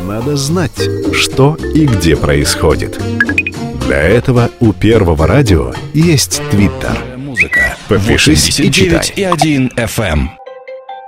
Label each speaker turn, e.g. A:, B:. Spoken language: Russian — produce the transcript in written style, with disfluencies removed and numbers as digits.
A: надо знать, что и где происходит. Для этого у Первого радио есть Твиттер. Подпишись и читай.
B: 89,1 FM.